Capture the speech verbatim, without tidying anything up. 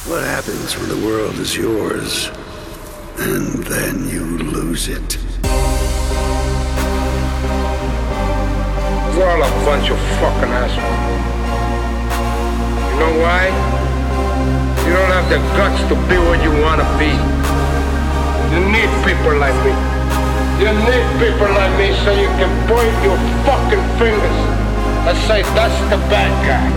What happens when the world is yours, and then you lose it? You're all a bunch of fucking assholes. You know why? You don't have the guts to be what you want to be. You need people like me. You need people like me so you can point your fucking fingers and say, that's the bad guy.